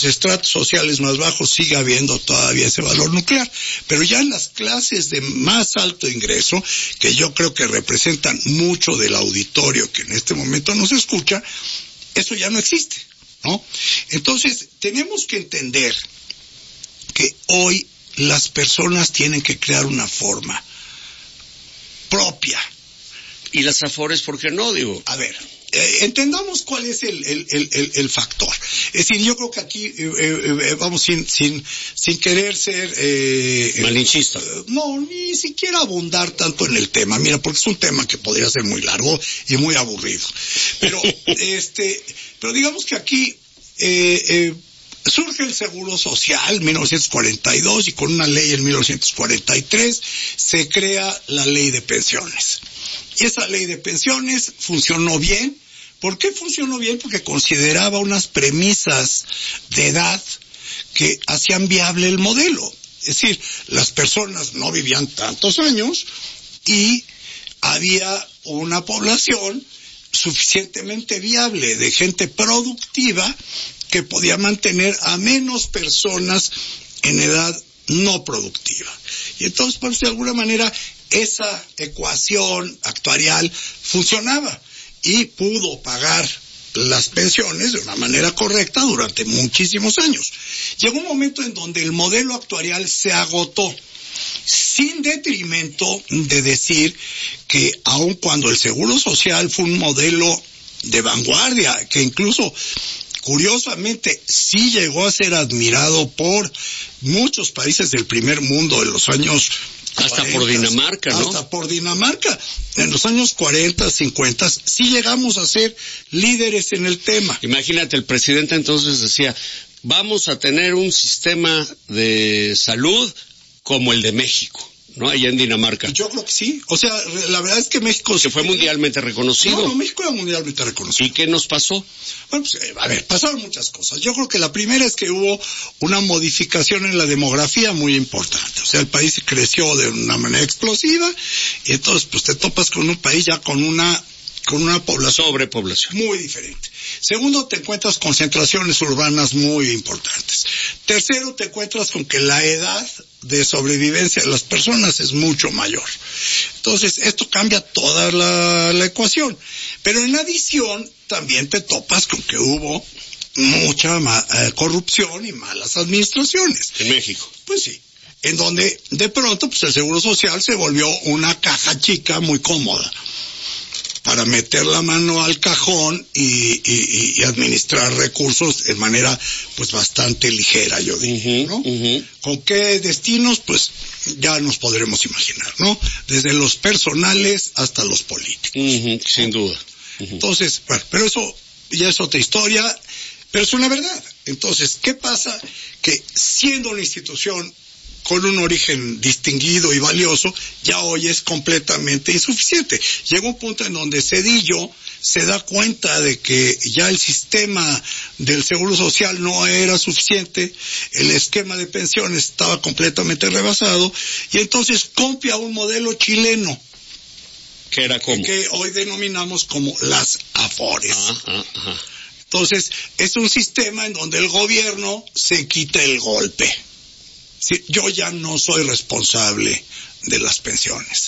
los estratos sociales más bajos sigue habiendo todavía ese valor nuclear, pero ya en las clases de más alto ingreso, que yo creo que representan mucho del auditorio que en este momento nos escucha, eso ya no existe, ¿no? Entonces, tenemos que entender que hoy las personas tienen que crear una forma propia. ¿Y las Afores por qué no, digo? A ver, entendamos cuál es el factor. Es decir, yo creo que aquí vamos sin querer ser malinchista. No, ni siquiera abundar tanto en el tema. Mira, porque es un tema que podría ser muy largo y muy aburrido. Pero pero digamos que aquí surge el Seguro Social en 1942 y con una ley en 1943 se crea la Ley de Pensiones. Y esa Ley de Pensiones funcionó bien. ¿Por qué funcionó bien? Porque consideraba unas premisas de edad que hacían viable el modelo. Es decir, las personas no vivían tantos años y había una población suficientemente viable de gente productiva que podía mantener a menos personas en edad no productiva. Y entonces, pues, de alguna manera, esa ecuación actuarial funcionaba y pudo pagar las pensiones de una manera correcta durante muchísimos años. Llegó un momento en donde el modelo actuarial se agotó, sin detrimento de decir que aun cuando el Seguro Social fue un modelo de vanguardia, que incluso curiosamente sí llegó a ser admirado por muchos países del primer mundo en los años hasta 40, por Dinamarca, ¿no? Hasta por Dinamarca. En los años 40, 50, sí llegamos a ser líderes en el tema. Imagínate, el presidente entonces decía, vamos a tener un sistema de salud como el de México, ¿no? Allá en Dinamarca. Yo creo que sí. O sea, la verdad es que México... Que fue mundialmente reconocido. No, México era mundialmente reconocido. ¿Y qué nos pasó? Bueno, pues, a ver, pasaron muchas cosas. Yo creo que la primera es que hubo una modificación en la demografía muy importante. O sea, el país creció de una manera explosiva y entonces, pues, te topas con un país ya con una población... sobrepoblación. Muy diferente. Segundo, te encuentras concentraciones urbanas muy importantes. Tercero, te encuentras con que la edad de sobrevivencia de las personas es mucho mayor. Entonces, esto cambia toda la ecuación. Pero en adición, también te topas con que hubo mucha corrupción y malas administraciones. En México. Pues sí. En donde, de pronto, pues el Seguro Social se volvió una caja chica muy cómoda para meter la mano al cajón y administrar recursos de manera pues bastante ligera, yo diría, ¿no? ¿Con qué destinos? Pues ya nos podremos imaginar, ¿no? Desde los personales hasta los políticos. Sin duda. Entonces, bueno, pero eso ya es otra historia, pero es una verdad. Entonces, ¿qué pasa? Que siendo una institución con un origen distinguido y valioso, ya hoy es completamente insuficiente. Llega un punto en donde Zedillo se da cuenta de que ya el sistema del Seguro Social no era suficiente, el esquema de pensiones estaba completamente rebasado, y entonces copia un modelo chileno, que era como que hoy denominamos como las Afores. Entonces, es un sistema en donde el gobierno se quita el golpe. Sí, yo ya no soy responsable de las pensiones.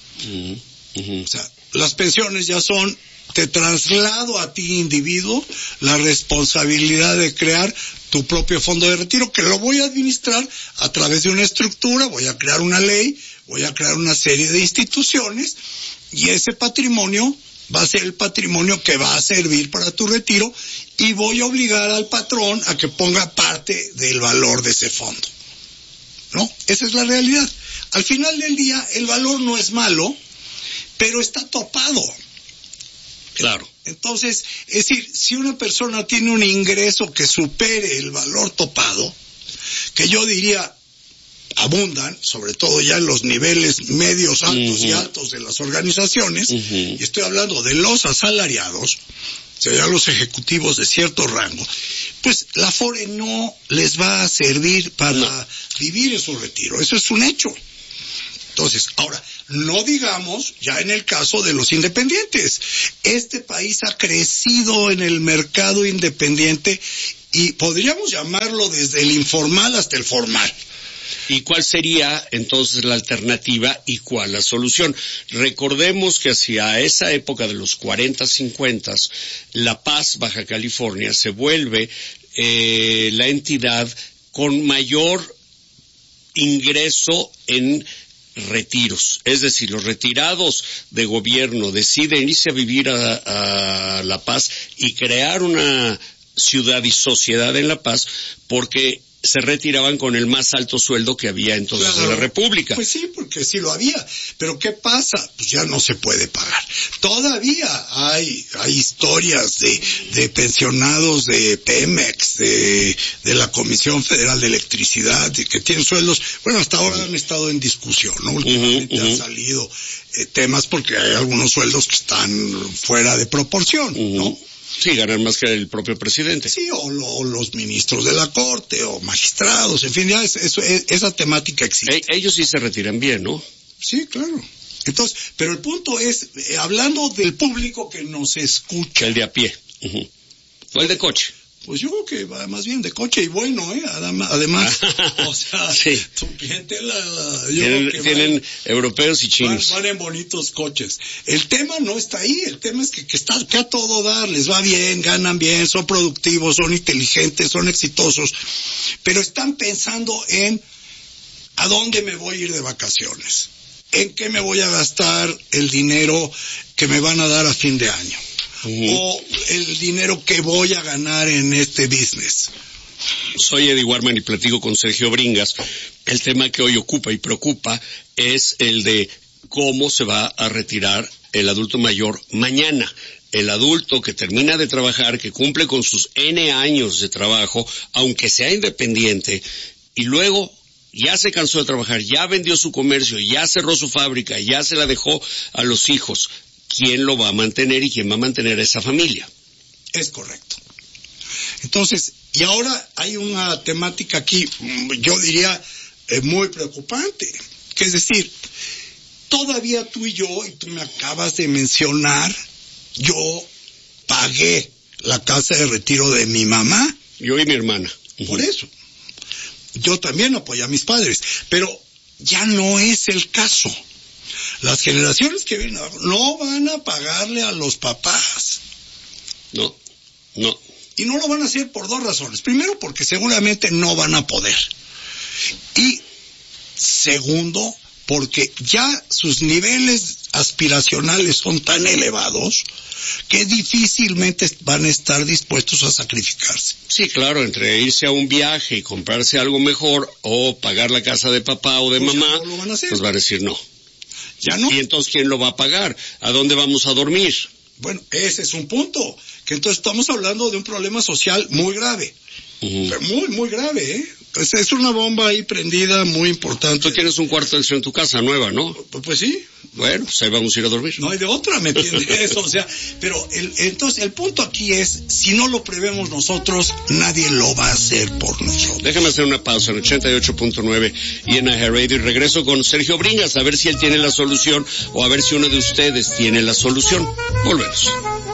O sea, las pensiones ya son, te traslado a ti, individuo, la responsabilidad de crear tu propio fondo de retiro, que lo voy a administrar a través de una estructura, voy a crear una ley, voy a crear una serie de instituciones, y ese patrimonio va a ser el patrimonio que va a servir para tu retiro, y voy a obligar al patrón a que ponga parte del valor de ese fondo. ¿No? Esa es la realidad. Al final del día, el valor no es malo, pero está topado. Claro. Entonces, es decir, si una persona tiene un ingreso que supere el valor topado, que yo diría abundan, sobre todo ya en los niveles medios, altos y altos de las organizaciones, y estoy hablando de los asalariados, o sea, ya los ejecutivos de cierto rango, pues la Afore no les va a servir para vivir en su retiro. Eso es un hecho. Entonces, ahora, no digamos ya en el caso de los independientes. Este país ha crecido en el mercado independiente y podríamos llamarlo desde el informal hasta el formal. ¿Y cuál sería entonces la alternativa y cuál la solución? Recordemos que hacia esa época de los 40, 50, La Paz, Baja California, se vuelve la entidad con mayor ingreso en retiros. Es decir, los retirados de gobierno deciden irse a vivir a La Paz y crear una ciudad y sociedad en La Paz porque se retiraban con el más alto sueldo que había entonces en la República. Pues sí, porque sí lo había. Pero ¿qué pasa? Pues ya no se puede pagar. Todavía hay historias de pensionados de Pemex, de la Comisión Federal de Electricidad, que tienen sueldos, bueno, hasta ahora han estado en discusión, ¿no? Últimamente han salido temas porque hay algunos sueldos que están fuera de proporción, ¿no? Sí, ganan más que el propio presidente. Sí, o los ministros de la Corte, o magistrados, en fin, ya esa temática existe. Ellos sí se retiran bien, ¿no? Sí, claro. Entonces, pero el punto es, hablando del público que nos escucha. El de a pie. O el de coche. Pues yo creo que va más bien de coche y bueno, además, o sea, sí. Tu clientela, tienen europeos y chinos. Van en bonitos coches. El tema no está ahí, el tema es que a todo dar, les va bien, ganan bien, son productivos, son inteligentes, son exitosos, pero están pensando en ¿a dónde me voy a ir de vacaciones? ¿En qué me voy a gastar el dinero que me van a dar a fin de año? O el dinero que voy a ganar en este business. Soy Eddie Warman y platico con Sergio Bringas. El tema que hoy ocupa y preocupa es el de cómo se va a retirar el adulto mayor mañana. El adulto que termina de trabajar, que cumple con sus N años de trabajo, aunque sea independiente, y luego ya se cansó de trabajar, ya vendió su comercio, ya cerró su fábrica, ya se la dejó a los hijos. ¿Quién lo va a mantener y quién va a mantener a esa familia? Es correcto. Entonces, y ahora hay una temática aquí, yo diría, muy preocupante, que es decir, todavía tú y tú me acabas de mencionar, yo pagué la casa de retiro de mi mamá. Yo y mi hermana. Por eso. Yo también apoyé a mis padres, pero ya no es el caso. Las generaciones que vienen no van a pagarle a los papás. No. Y no lo van a hacer por dos razones. Primero, porque seguramente no van a poder. Y segundo, porque ya sus niveles aspiracionales son tan elevados que difícilmente van a estar dispuestos a sacrificarse. Sí, claro, entre irse a un viaje y comprarse algo mejor o pagar la casa de papá o de mamá, no lo van a hacer. Pues va a decir no. Ya no. ¿Y entonces quién lo va a pagar? ¿A dónde vamos a dormir? Bueno, ese es un punto. Que entonces estamos hablando de un problema social muy grave. Pero muy, muy grave, ¿eh? Es una bomba ahí prendida muy importante. Tú tienes un cuarto extra en tu casa nueva, ¿no? Pues sí. Bueno, pues ahí vamos a ir a dormir. No hay de otra, ¿me entiendes? O sea, pero entonces el punto aquí es, si no lo prevemos nosotros, nadie lo va a hacer por nosotros. Déjame hacer una pausa en 88.9 y en AHR Radio y regreso con Sergio Bringas a ver si él tiene la solución o a ver si uno de ustedes tiene la solución. Volvemos.